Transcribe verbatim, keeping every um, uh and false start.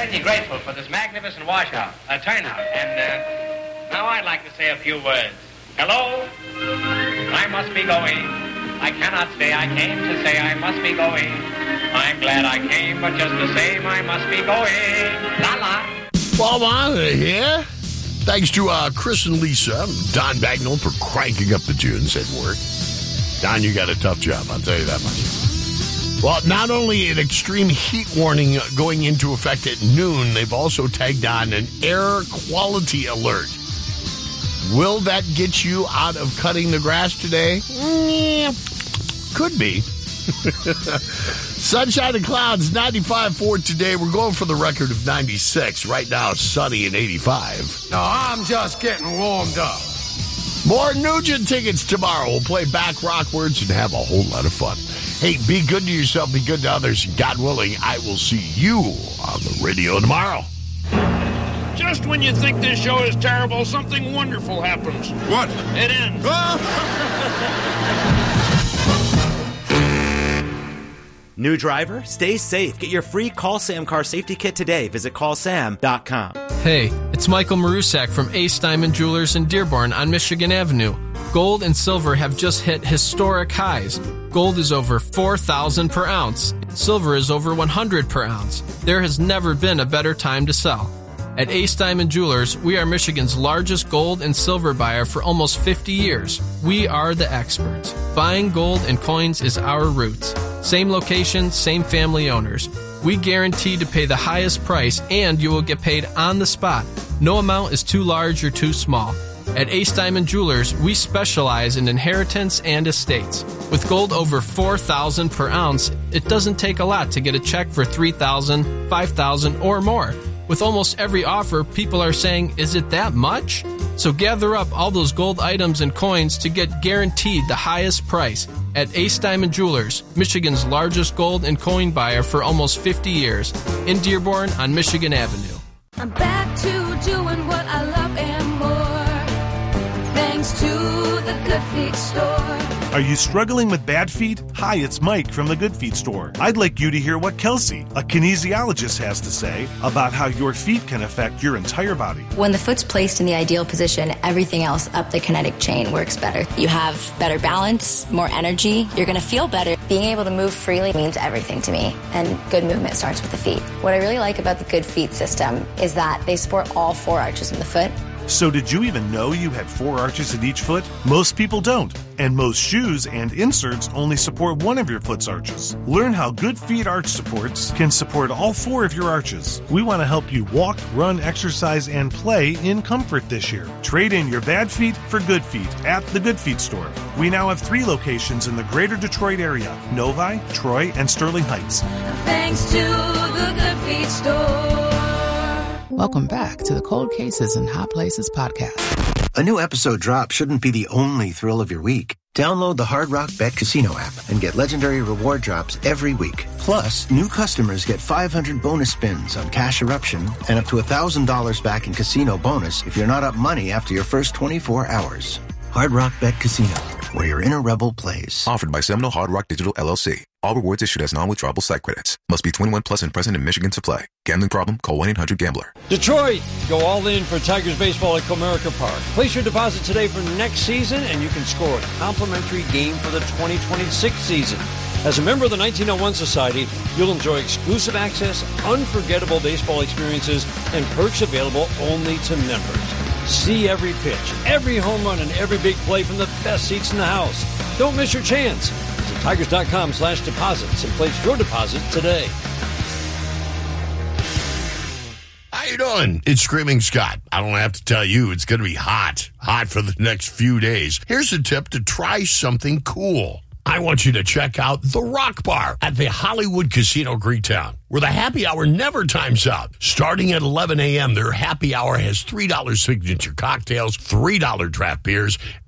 plenty grateful for this magnificent washout, uh, turnout. And uh, now I'd like to say a few words. Hello? I must be going. I cannot stay. I came to say I must be going. I'm glad I came, but just the same, I must be going. La la. Well, I'm out of here. Thanks to uh, Chris and Lisa, Don Bagnall for cranking up the tunes at work. Don, you got a tough job, I'll tell you that much. Well, not only an extreme heat warning going into effect at noon, they've also tagged on an air quality alert. Will that get you out of cutting the grass today? Yeah, could be. Sunshine and clouds, ninety-five for today. We're going for the record of ninety-six. Right now, it's sunny and eighty-five. No, I'm just getting warmed up. More Nugent tickets tomorrow. We'll play back rockwards and have a whole lot of fun. Hey, be good to yourself, be good to others. God willing, I will see you on the radio tomorrow. Just when you think this show is terrible, something wonderful happens. What? It ends. New driver? Stay safe. Get your free Call Sam car safety kit today. Visit call sam dot com. Hey, it's Michael Marusak from Ace Diamond Jewelers in Dearborn on Michigan Avenue. Gold and silver have just hit historic highs. Gold is over four thousand per ounce. Silver is over one hundred per ounce. There has never been a better time to sell. At Ace Diamond Jewelers, we are Michigan's largest gold and silver buyer for almost fifty years. We are the experts. Buying gold and coins is our roots. Same location, same family owners. We guarantee to pay the highest price, and you will get paid on the spot. No amount is too large or too small. At Ace Diamond Jewelers, we specialize in inheritance and estates. With gold over four thousand per ounce, it doesn't take a lot to get a check for three thousand dollars, five thousand dollars, or more. With almost every offer, people are saying, is it that much? So gather up all those gold items and coins to get guaranteed the highest price at Ace Diamond Jewelers, Michigan's largest gold and coin buyer for almost fifty years, in Dearborn on Michigan Avenue. I'm back to doing what I love and more, thanks to the Good Feet store. Are you struggling with bad feet? Hi, it's Mike from the Good Feet store. I'd like you to hear what Kelsey, a kinesiologist, has to say about how your feet can affect your entire body. When the foot's placed in the ideal position, everything else up the kinetic chain works better. You have better balance, more energy, you're going to feel better. Being able to move freely means everything to me, and good movement starts with the feet. What I really like about the Good Feet system is that they support all four arches in the foot. So did you even know you had four arches in each foot? Most people don't. And most shoes and inserts only support one of your foot's arches. Learn how Good Feet arch supports can support all four of your arches. We want to help you walk, run, exercise, and play in comfort this year. Trade in your bad feet for good feet at the Good Feet store. We now have three locations in the greater Detroit area: Novi, Troy, and Sterling Heights. Thanks to the Good Feet store. Welcome back to the Cold Cases and Hot Places podcast. A new episode drop shouldn't be the only thrill of your week. Download the Hard Rock Bet Casino app and get legendary reward drops every week. Plus, new customers get five hundred bonus spins on Cash Eruption and up to one thousand dollars back in casino bonus if you're not up money after your first twenty-four hours. Hard Rock Bet Casino, where your inner rebel plays. Offered by Seminole Hard Rock Digital, L L C. All rewards issued as non-withdrawable site credits. Must be twenty-one plus and present in Michigan to play. Gambling problem? Call one eight hundred gambler. Detroit, go all in for Tigers baseball at Comerica Park. Place your deposit today for next season, and you can score a complimentary game for the twenty twenty-six season. As a member of the nineteen oh one Society, you'll enjoy exclusive access, unforgettable baseball experiences, and perks available only to members. See every pitch, every home run, and every big play from the best seats in the house. Don't miss your chance. Visit Tigers.com slash deposits and place your deposit today. How you doing? It's Screaming Scott. I don't have to tell you, it's going to be hot. Hot for the next few days. Here's a tip to try something cool. I want you to check out the Rock Bar at the Hollywood Casino Greektown, where the happy hour never times out. Starting at eleven a.m., their happy hour has three dollars signature cocktails, three dollars draft beers,